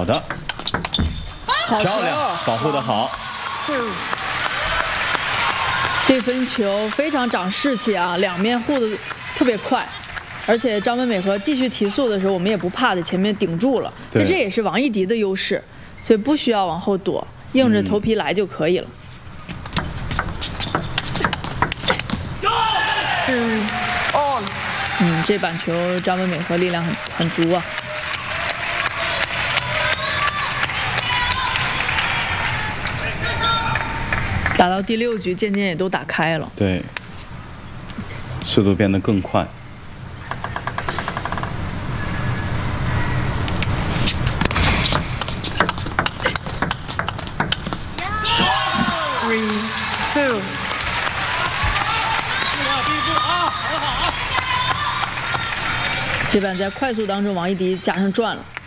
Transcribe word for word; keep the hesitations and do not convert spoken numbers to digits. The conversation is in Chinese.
好的，漂亮，保护得好。 这分球非常长士气啊，两面护的特别快，而且张本美和继续提速的时候，我们也不怕在前面顶住了。这这也是王艺迪的优势，所以不需要往后躲，硬着头皮来就可以了。嗯，哦，嗯，这板球张本美和力量很很足啊。打到第六局，渐渐也都打开了。 对，速度变得更快。 Three, two。这板在快速当中，王艺迪加上转了。